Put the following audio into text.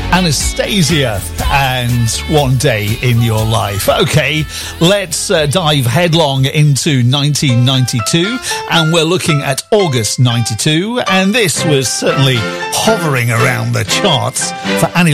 Anastasia and One Day in Your Life. Okay, let's dive headlong into 1992, and we're looking at August 92, and this was certainly hovering around the charts for Annie